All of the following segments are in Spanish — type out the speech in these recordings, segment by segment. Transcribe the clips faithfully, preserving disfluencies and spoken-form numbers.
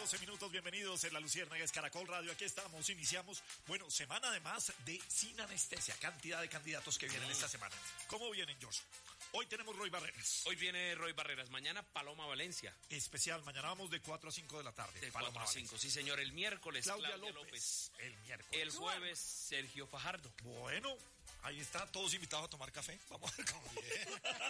doce minutos, bienvenidos en La Luciérnaga, es Caracol Radio, aquí estamos, iniciamos, bueno, semana además de Sin Anestesia, cantidad de candidatos que vienen mm. esta semana. ¿Cómo vienen, George? Hoy tenemos Roy Barreras. Hoy viene Roy Barreras, mañana Paloma Valencia. Especial, mañana vamos de cuatro a cinco de la tarde. De Paloma cuatro a cinco, sí señor, el miércoles Claudia, Claudia López. López. El miércoles. El jueves Sergio Fajardo. Bueno, ahí está, todos invitados a tomar café. Vamos a ver cómo viene.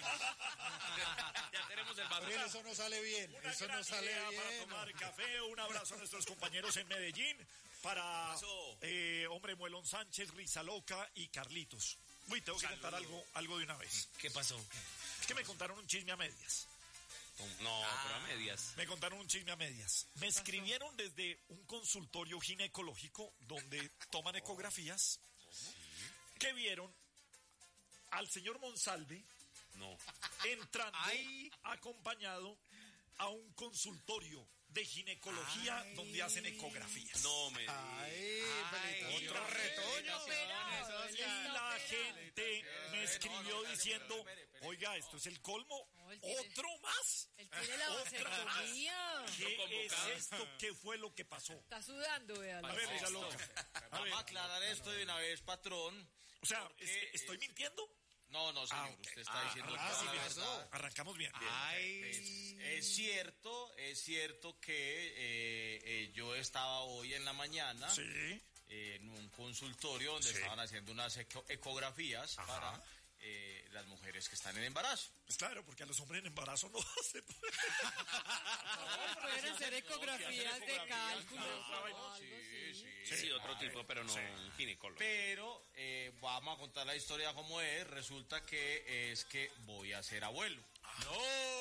Ya tenemos el vaso. Pero eso no sale bien, Una eso gran no sale idea bien. para tomar café. Un abrazo a nuestros compañeros en Medellín. Para eh, Hombre Muelón Sánchez, Risa Loca y Carlitos. Uy, tengo que contar algo, algo de una vez. ¿Qué pasó? Es que me contaron un chisme a medias. No, ah, pero a medias. Me contaron un chisme a medias. Me escribieron desde un consultorio ginecológico donde toman ecografías. ¿Cómo? Que vieron al señor Monsalve no. entrando Ay. acompañado a un consultorio de ginecología Ay. donde hacen ecografías. No me Ay, Ay, otro retoño. Y la gente me escribió diciendo, oiga, esto es el colmo, otro más. Él tiene la vasectomía. ¿Qué es esto? ¿Qué fue lo que pasó? Está sudando, véalo. A ver, ella loca. Vamos a aclarar esto de una vez, patrón. O sea, ¿estoy mintiendo? No, no, señor, Ah, okay. usted está ah, diciendo ah, toda sí, la bien, verdad. Arrancamos bien. bien. Ay. Es, es cierto, es cierto que eh, eh, yo estaba hoy en la mañana sí. eh, en un consultorio donde sí. estaban haciendo unas eco ecografías Ajá. para eh, las mujeres que están en embarazo. Pues claro, porque a los hombres en embarazo no se puede. No, pueden hacer ecografías de cálculo. No, sí, sí, sí, sí, sí, otro Ay, tipo, pero no sí. un ginecólogo. Pero eh, vamos a contar la historia como es. Resulta que es que voy a ser abuelo. ¡No!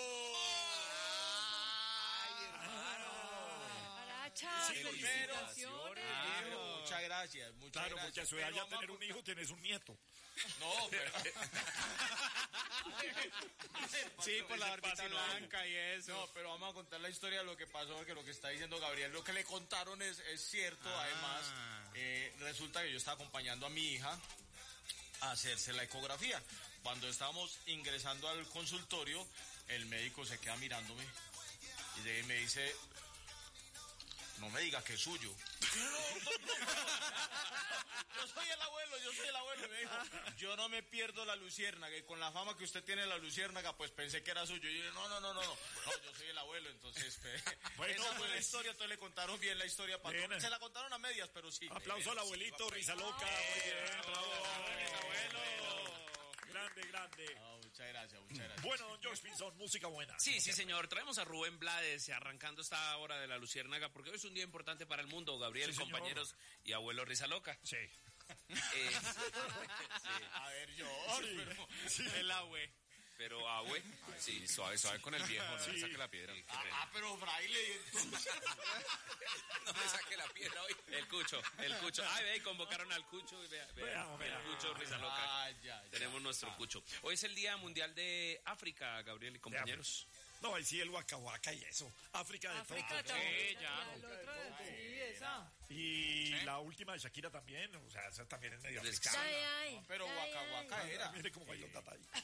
¡Ay, hermano! Sí, felicitaciones. Claro, muchas gracias, muchas claro, gracias. porque a su edad ya vamos tener un hijo tienes un nieto. No, pero... sí, por la barbita blanca y eso. No, pero vamos a contar la historia de lo que pasó, porque lo que está diciendo Gabriel, lo que le contaron es, es cierto. Ah. Además, eh, resulta que yo estaba acompañando a mi hija a hacerse la ecografía. Cuando estábamos ingresando al consultorio, el médico se queda mirándome y me dice... No me digas que es suyo. No, no, no, yo soy el abuelo, yo soy el abuelo. Y me dijo, yo no me pierdo la luciérnaga. Y con la fama que usted tiene la luciérnaga, pues pensé que era suyo. Y yo dije, no, no, no, no, no, no, yo soy el abuelo. Entonces, bueno, esa fue pues, la historia. Entonces le contaron bien la historia. Para se la contaron a medias, pero sí. Aplauso al abuelito, sí, Risa Loca. Muy bien, bravo. Abuelo. Grande, grande. Oh, muchas gracias, muchas gracias. Bueno, don George Pinzón, música buena. Sí, sí, señor. Traemos a Rubén Blades arrancando esta hora de la Luciérnaga, porque hoy es un día importante para el mundo, Gabriel, sí, compañeros y abuelo Risa Loca. Sí. Eh, sí. A ver, yo. Sí, pero, sí. El abue. Pero abue. Sí, suave, suave con el viejo, no sí. le saque la piedra. Ah, ah, pero fraile. No le saque la piedra hoy. El Cucho, el Cucho. Ay, ve, convocaron al Cucho. Vea, vea, vea, vea. El Cucho Risa Loca. Ah, ya, ya, Tenemos ya, nuestro ah. Cucho. Hoy es el Día Mundial de África, Gabriel y compañeros. No, ahí sí el Waka Waka y eso. África de África todo. Sí, ya. El otro de sí, esa. Y ¿Sí? la última de Shakira también, o sea, esa también es medio africana. Ay, ay, no, pero Waka Waka era. Mire cómo bailó Tata ahí.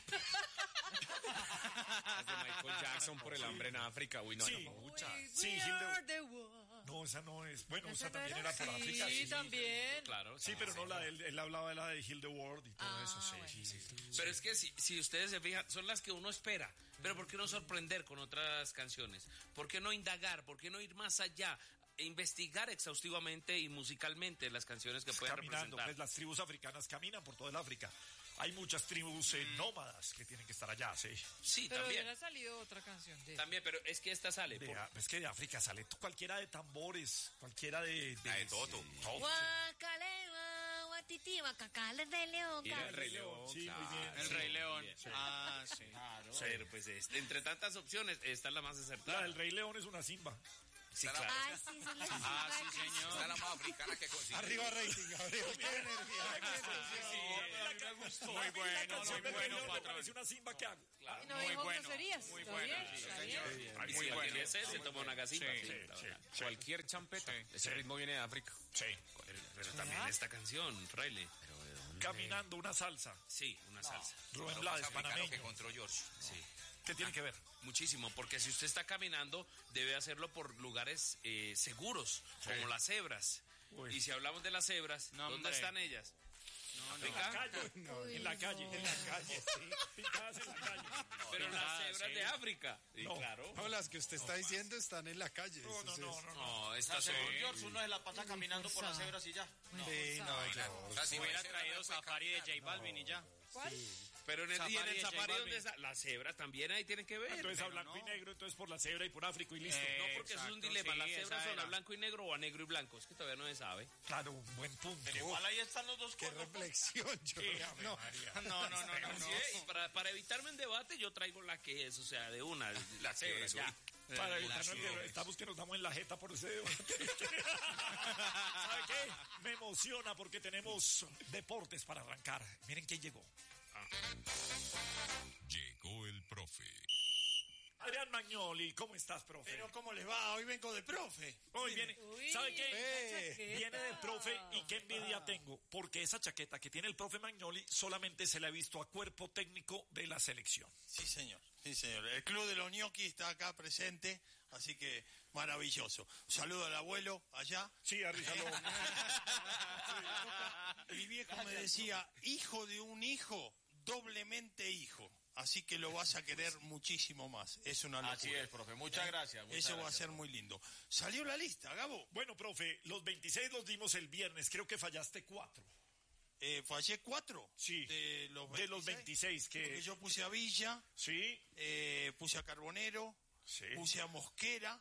De Michael Jackson por el hambre en África. Uy, no, sí, no, muchas. Sí, Hilde... No, esa no es. Bueno, esa, esa también era, era por sí, África. Sí, también. Claro. Sí, pero no la él, él hablaba de la de Heal the World y todo ah, eso. Sí, bueno. sí, sí, sí. Pero es que si, si ustedes se fijan, son las que uno espera. Pero ¿por qué no sorprender con otras canciones? ¿Por qué no indagar? ¿Por qué no ir más allá? E investigar exhaustivamente y musicalmente las canciones que pueden Caminando, representar. pues las tribus africanas caminan por toda el África. Hay muchas tribus eh, nómadas que tienen que estar allá, sí. Sí, pero también. Pero ha salido otra canción de... También, pero es que esta sale. De, por... Es que de África sale cualquiera de tambores, cualquiera de... De, de Toto. Guacaleva, guatiti, guacacale de León. Y el Rey León. Sí, claro. muy bien. El sí, Rey León. Sí. Ah, sí. Claro. Sí, pero pues este, entre tantas opciones, esta es la más acertada. La del Rey León es una Simba. Sí, claro. Ay, sí, sí, sí, ah, sí, señor. Esta es la más africana que consigue. Arriba rating, Gabriel. Qué energía. Muy bueno, muy bueno, patrón. Es una Simba que hago. Claro. No muy bueno. Muy bueno. Muy bueno. Ese se tomó una gasita. Cualquier champeta. Ese ritmo viene de África. Sí. Pero también esta canción, Fraile. Caminando, una salsa. Sí, una salsa. Rubén Blades, panameño. que encontró George. Sí. ¿Qué tiene que ver? Muchísimo, porque si usted está caminando, debe hacerlo por lugares eh, seguros, sí. como las cebras. Uy. Y si hablamos de las cebras, no, ¿dónde hombre. están ellas? No, no. En la calle, no, en la calle, en la calle, sí, pintadas en la calle. Pero pintadas, las cebras sí. de África. Sí, no, claro. No, las que usted está diciendo están en la calle. No, no, no, no. No, estas son... George, uno se la pasa caminando por las cebras y ya. No. Sí, no, claro. O sea, si hubiera traído Safari de J Balvin y ya. ¿Cuál? Sí. Pero en el, y en el safari donde está la cebra también ahí tienen que ver. Entonces a blanco no. y negro, entonces por la cebra y por África y listo. Eh, no, porque exacto, eso es un dilema. Sí, las cebras son a blanco y negro o a negro y blanco. Es que todavía no se sabe. Claro, buen punto. Pero igual ahí están los dos. Qué reflexión, yo. Sí, no. María. no, no, no, no. no. Sí, y para, para evitarme en debate, yo traigo la que es, o sea, de una, la cebra, ya. Para evitarnos que estamos que nos damos en la jeta por ese debate. ¿Sabe qué? Me emociona porque tenemos deportes para arrancar. Miren quién llegó. Ah. Llegó el profe. Adrián Magnoli, ¿cómo estás, profe? Pero ¿cómo les va? Hoy vengo de profe. Hoy viene, Uy, ¿sabe qué? Eh, viene de profe y qué envidia tengo, porque esa chaqueta que tiene el profe Magnoli solamente se la ha visto a cuerpo técnico de la selección. Sí, señor. Sí, señor. El club de los ñoquis está acá presente, así que maravilloso. Un saludo al abuelo allá. Sí, arrízalo. Mi viejo me decía, hijo de un hijo, doblemente hijo. Así que lo vas a querer muchísimo más. Es una locura. Así es, profe. Muchas gracias. Muchas Eso gracias, va a ser profe. muy lindo. Salió la lista, Gabo. Bueno, profe, los veintiséis los dimos el viernes. Creo que fallaste cuatro. Eh, ¿Fallé cuatro? Sí. De los veintiséis. De los veintiséis. Que... Porque yo puse a Villa. Sí. Eh, puse a Carbonero. Sí. Puse a Mosquera.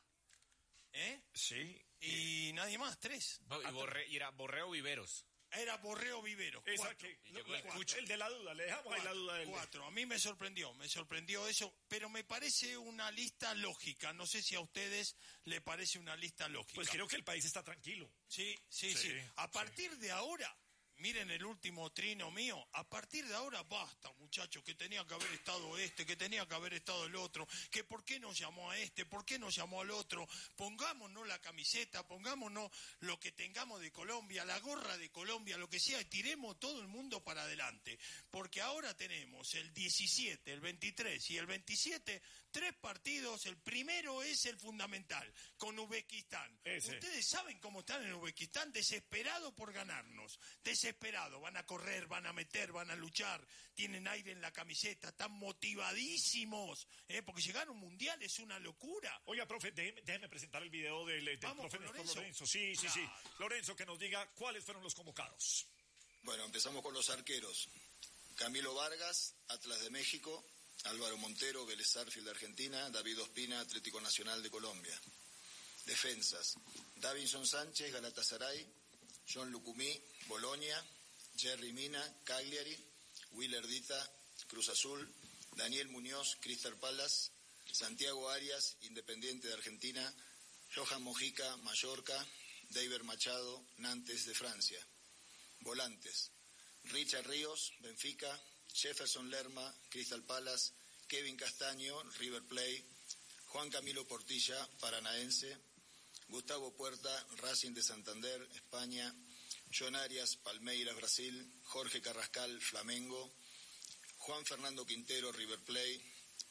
¿Eh? Sí. Y nadie más, tres. No, y, borre, y era Borreo Viveros. Era Borreo Vivero. Cuatro. Que, lo, el, cuatro. El de la duda, le dejamos cuatro, ahí la duda del cuatro. A mí me sorprendió, me sorprendió eso, pero me parece una lista lógica. No sé si a ustedes le parece una lista lógica. Pues creo que el país está tranquilo. Sí, sí, sí. sí. A partir sí. de ahora, miren el último trino mío, a partir de ahora basta, muchachos, que tenía que haber estado este, que tenía que haber estado el otro, que por qué no llamó a este, por qué no llamó al otro, pongámonos la camiseta, pongámonos lo que tengamos de Colombia, la gorra de Colombia, lo que sea, y tiremos todo el mundo para adelante, porque ahora tenemos el diecisiete, el veintitrés y el veintisiete, tres partidos, el primero es el fundamental, con Uzbekistán. Ese. Ustedes saben cómo están en Uzbekistán, desesperados por ganarnos, desesperados. Desesperado, van a correr, van a meter, van a luchar, tienen aire en la camiseta, están motivadísimos, ¿eh? Porque llegar a un mundial es una locura. Oiga, profe, déjeme, déjeme presentar el video del, del profe Néstor Lorenzo. Lorenzo. Sí, sí, sí. Lorenzo, que nos diga cuáles fueron los convocados. Bueno, empezamos con los arqueros. Camilo Vargas, Atlas de México, Álvaro Montero, Vélez Sarsfield de Argentina, David Ospina, Atlético Nacional de Colombia. Defensas, Davinson Sánchez, Galatasaray, John Lucumí, Bolonia, Jerry Mina, Cagliari, Willer Dita, Cruz Azul, Daniel Muñoz, Crystal Palace, Santiago Arias, Independiente de Argentina, Johan Mojica, Mallorca, David Machado, Nantes de Francia. Volantes, Richard Ríos, Benfica, Jefferson Lerma, Crystal Palace, Kevin Castaño, River Plate, Juan Camilo Portilla, Paranaense, Gustavo Puerta, Racing de Santander, España, John Arias, Palmeiras, Brasil, Jorge Carrascal, Flamengo, Juan Fernando Quintero, River Plate,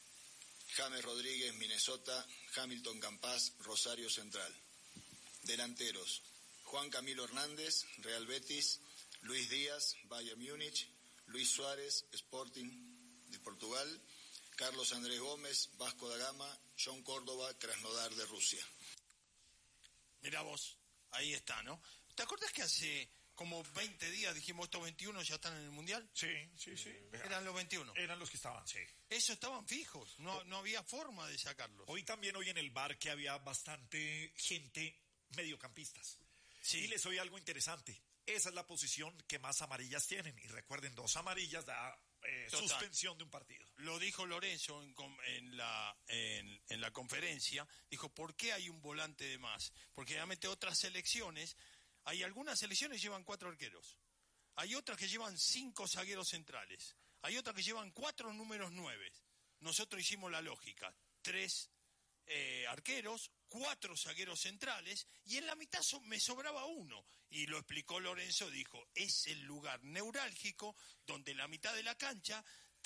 James Rodríguez, Minnesota, Hamilton Campas, Rosario Central. Delanteros, Juan Camilo Hernández, Real Betis, Luis Díaz, Bayern Múnich, Luis Suárez, Sporting de Portugal, Carlos Andrés Gómez, Vasco da Gama, John Córdoba, Krasnodar de Rusia. Mirá vos, ahí está, ¿no? ¿Te acuerdas que hace como veinte días dijimos estos veintiuno ya están en el Mundial? Sí, sí, sí. Eran los veintiuno. Eran los que estaban, sí. Eso estaban fijos, no, no había forma de sacarlos. Hoy también, hoy en el bar, que había bastante gente mediocampistas. Sí. Y les oí algo interesante. Esa es la posición que más amarillas tienen. Y recuerden, dos amarillas da eh, suspensión de un partido. Lo dijo Lorenzo en, en, la, en, en la conferencia. Dijo, ¿por qué hay un volante de más? Porque realmente otras selecciones, hay algunas selecciones que llevan cuatro arqueros. Hay otras que llevan cinco zagueros centrales. Hay otras que llevan cuatro números nueve. Nosotros hicimos la lógica. Tres eh, arqueros, cuatro zagueros centrales, y en la mitad so, me sobraba uno. Y lo explicó Lorenzo, dijo, es el lugar neurálgico donde en la mitad de la cancha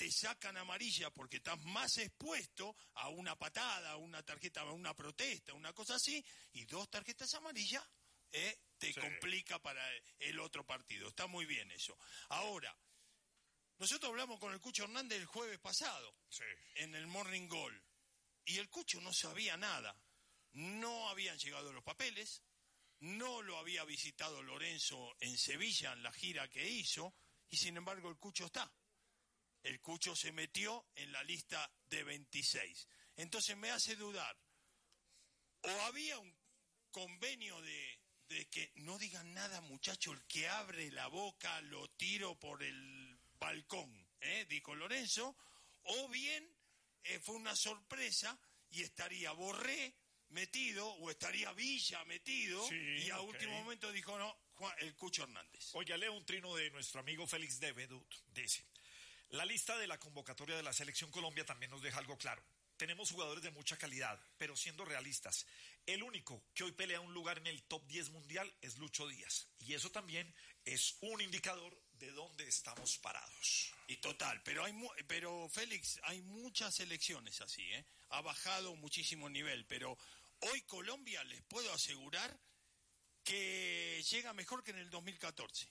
te sacan amarilla porque estás más expuesto a una patada, a una tarjeta, a una protesta, una cosa así, y dos tarjetas amarillas eh, te sí. complica para el otro partido. Está muy bien eso. Ahora, nosotros hablamos con el Cucho Hernández el jueves pasado, sí. en el Morning Goal, y el Cucho no sabía nada. No habían llegado los papeles, no lo había visitado Lorenzo en Sevilla en la gira que hizo, y sin embargo el Cucho está. El Cucho se metió en la lista de veintiséis. Entonces me hace dudar, o había un convenio de, de que no digan nada, muchacho, el que abre la boca lo tiro por el balcón, ¿eh? dijo Lorenzo, o bien eh, fue una sorpresa y estaría Borré metido, o estaría Villa metido, sí, y a okay. último momento dijo no, Juan, el Cucho Hernández. Oye, leo un trino de nuestro amigo Félix de Bedut, dice: la lista de la convocatoria de la Selección Colombia también nos deja algo claro. Tenemos jugadores de mucha calidad, pero siendo realistas, el único que hoy pelea un lugar en el top diez mundial es Lucho Díaz, y eso también es un indicador de dónde estamos parados. Y total, pero hay pero Félix, hay muchas selecciones así, ¿eh? Ha bajado muchísimo nivel, pero hoy Colombia, les puedo asegurar que llega mejor que en el dos mil catorce.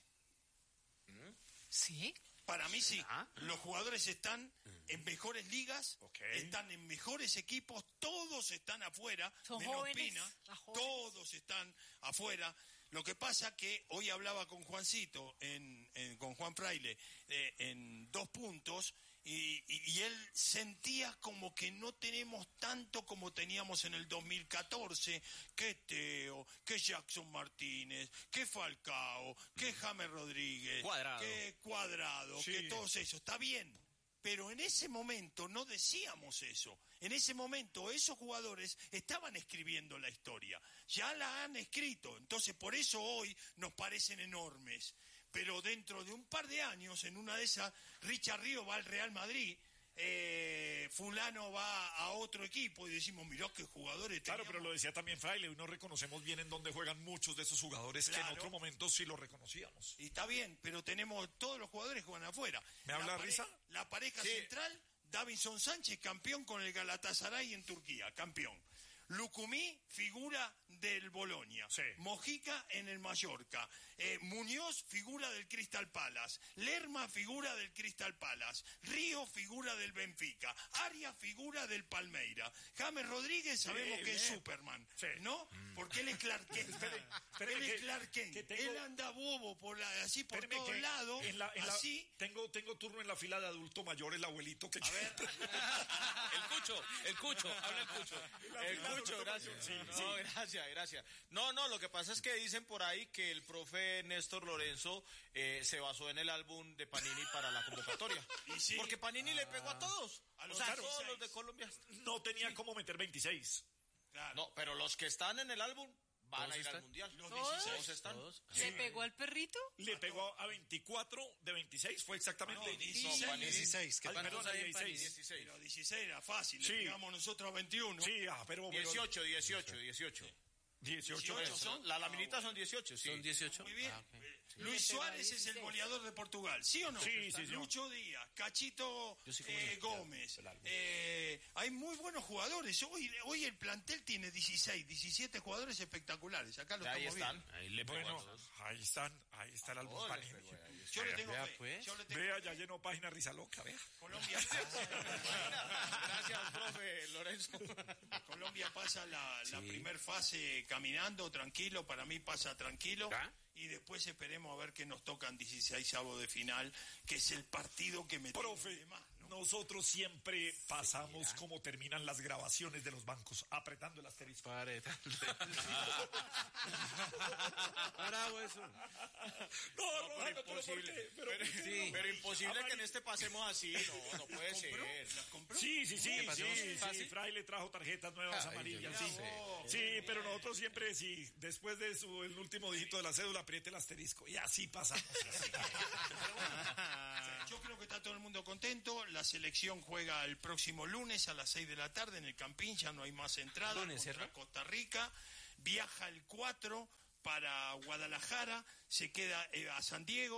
¿Sí? Para mí sí. Los jugadores están en mejores ligas, okay. están en mejores equipos, todos están afuera, Son menos jóvenes, Pina, todos están afuera. Lo que pasa que hoy hablaba con Juancito, en, en, con Juan Fraile, eh, en dos puntos, y, y, y él sentía como que no tenemos tanto como teníamos en el dos mil catorce, que Teo, que Jackson Martínez, que Falcao, que James Rodríguez, Cuadrado. que Cuadrado, sí. que todos esos. Está bien, pero en ese momento no decíamos eso. En ese momento esos jugadores estaban escribiendo la historia, ya la han escrito, entonces por eso hoy nos parecen enormes. Pero dentro de un par de años, en una de esas, Richard Río va al Real Madrid, eh, fulano va a otro equipo, y decimos, mirá qué jugadores Claro, teníamos. pero lo decía también Fraile, hoy no reconocemos bien en dónde juegan muchos de esos jugadores, claro. que en otro momento sí los reconocíamos. Y está bien, pero tenemos, todos los jugadores juegan afuera. ¿Me habla pare- Risa? La pareja Sí. central, Davinson Sánchez, campeón con el Galatasaray en Turquía, campeón. Lucumí, figura del Bolonia. Sí. Mojica en el Mallorca. Eh, Muñoz, figura del Crystal Palace. Lerma, figura del Crystal Palace. Río, figura del Benfica. Arias, figura del Palmeira. James Rodríguez, sabemos sí, que bien. es Superman. Sí. ¿No? Mm. Porque él es Clark Kent. espere, espere, él es Clark Kent. Que tengo, él anda bobo por la, así por todos lados. En la, en así. La, tengo, tengo turno en la fila de adulto mayor, el abuelito que... A ver. el Cucho, el Cucho, habla el Cucho. El Cucho, gracias. Sí, no, sí. gracias, gracias. No, no, lo que pasa es que dicen por ahí que el profe Néstor Lorenzo eh, se basó en el álbum de Panini para la convocatoria. ¿Y sí? Porque Panini ah. le pegó a todos. A los, o sea, todos los de Colombia. No tenía sí. cómo meter veintiséis. Claro. No, pero los que están en el álbum van a ir están? al mundial. Los ¿Todos? Todos están. ¿Todos? ¿Le sí. pegó al perrito? Le pegó a veinticuatro de veintiséis, fue exactamente. No, dieciséis. No, dieciséis. ¿Qué perdón, dieciséis. dieciséis. Pero dieciséis era fácil, sí. le pegamos nosotros a veintiuno. Sí, ah, pero... dieciocho, dieciocho, dieciocho. dieciocho. dieciocho son. La laminita son dieciocho, sí. Son dieciocho. Muy bien. Ah, okay. sí. Luis Suárez es el goleador de Portugal, ¿sí o no? Sí, sí, sí. Lucho Díaz, Cachito sí eh, Gómez. Eh, hay muy buenos jugadores. Hoy, hoy el plantel tiene dieciséis, diecisiete jugadores espectaculares. Acá lo ahí estamos están. viendo. Ahí, le bueno, ahí están, ahí está el álbum Panini. Yo le tengo vea, fe. Pues. Yo le tengo Vea, fe. ya llenó página Risa Loca, vea. Colombia Gracias, profe Lorenzo. Colombia pasa la, la sí. primer fase caminando, tranquilo, para mí pasa tranquilo. ¿Ah? Y después esperemos a ver qué nos tocan dieciseisavos de final, que es el partido que me Profe, tiene de más, ¿no? nosotros siempre pasamos sí, como terminan las grabaciones de los bancos, apretando el asterisco. Bravo eso. No, No, no, pero no, imposible. Pero, pero, Pero, sí. pero imposible que en este pasemos así. No, no puede ser. ¿Las compró? Sí, sí, sí, ¿Qué sí, pasó? sí, Fraile trajo tarjetas nuevas Ay, amarillas, yo sí. no sé. Sí, pero nosotros siempre, sí, después de su, el último dígito de la cédula, apriete el asterisco, y así pasamos. Así. Pero bueno, yo creo que está todo el mundo contento. La selección juega el próximo lunes a las seis de la tarde en el Campín, ya no hay más entradas, Lunes, contra ¿cierto? Costa Rica. Viaja el cuatro para Guadalajara, se queda eh, a San Diego,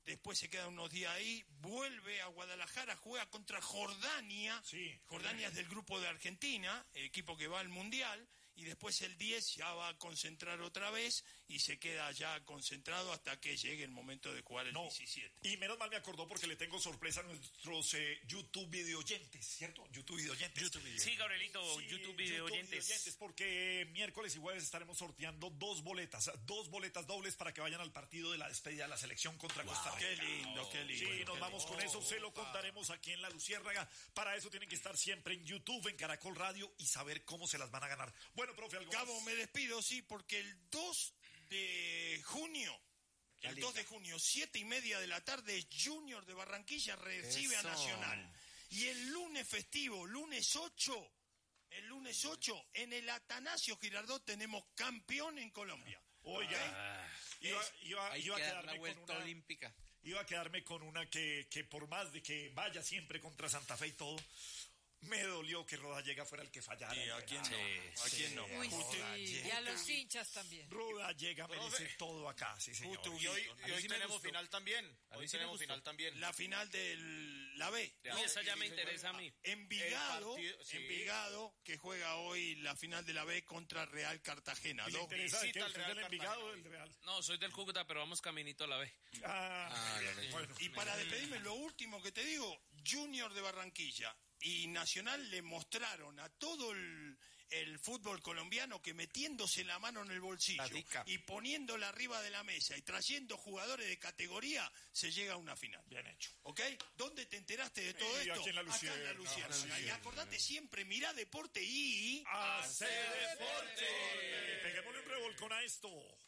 después se queda unos días ahí, vuelve a Guadalajara, juega contra Jordania. Sí. Jordania es del grupo de Argentina, el equipo que va al Mundial. Y después el diez ya va a concentrar otra vez y se queda ya concentrado hasta que llegue el momento de jugar el no, diecisiete. Y menos mal me acordó porque le tengo sorpresa a nuestros eh, YouTube video oyentes, ¿cierto? YouTube video oyentes. YouTube video. Sí, Gabrielito, sí, YouTube video oyentes. Porque miércoles y jueves estaremos sorteando dos boletas, dos boletas dobles para que vayan al partido de la despedida de la selección contra wow, Costa Rica. Qué lindo, qué lindo. Sí, bueno, nos qué vamos lindo. con eso, se lo contaremos aquí en La Luciérnaga. Para eso tienen que estar siempre en YouTube, en Caracol Radio y saber cómo se las van a ganar. Bueno, profe, algo Gabo, más. me despido, sí, porque el dos de junio, el dos de junio, siete y media de la tarde, Junior de Barranquilla recibe Eso. a Nacional. Y el lunes festivo, lunes ocho, el lunes ocho, en el Atanasio Girardot tenemos campeón en Colombia. Oiga, Ah, iba, iba, hay iba que a dar la quedarme vuelta con una... olímpica. Iba a quedarme con una que, que por más de que vaya siempre contra Santa Fe y todo, me dolió que Rodallega fuera el que fallara. Sí, ¿a quién no? Sí, ¿A quién no? Uy, sí. Y a los hinchas también. Rodallega merece Profe. todo acá, sí, señor. Justo. Y hoy, A y mí hoy sí me tenemos gustó. final también. A mí Hoy sí me tenemos gustó. final también. La final de la B. Y esa ya Sí, me sí, interesa a señor. mí. Envigado, El partido, sí. Envigado, que juega hoy la final de la B contra Real Cartagena. ¿Y le Dos interesa de visita qué? al ¿Usted es Real del Envigado o Cartagena. del Real? No, soy del Cúcuta, pero vamos caminito a la B. Ah, Ah, la B. bueno. Y para despedirme, lo último que te digo, Junior de Barranquilla y Nacional le mostraron a todo el, el fútbol colombiano que metiéndose la mano en el bolsillo La dica. y poniéndola arriba de la mesa y trayendo jugadores de categoría, se llega a una final. Bien hecho. ¿Ok? ¿Dónde te enteraste de todo Y esto? aquí en La Acá en La Luciérnaga. Luciérnaga. Y acordate siempre, mirá deporte y... ¡Hacer deporte! Peguémosle un revolcón a esto.